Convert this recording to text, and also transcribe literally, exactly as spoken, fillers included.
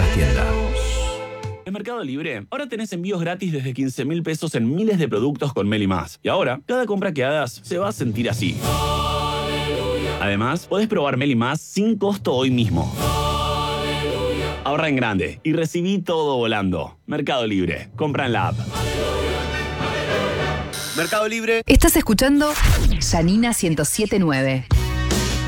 tienda. En Mercado Libre, ahora tenés envíos gratis desde quince mil pesos en miles de productos con Meli Más. Y ahora, cada compra que hagas se va a sentir así. Además, podés probar Meli Más sin costo hoy mismo. Ahorra en grande y recibí todo volando. Mercado Libre. Compra en la app. Mercado Libre. Estás escuchando Yanina ciento siete punto nueve.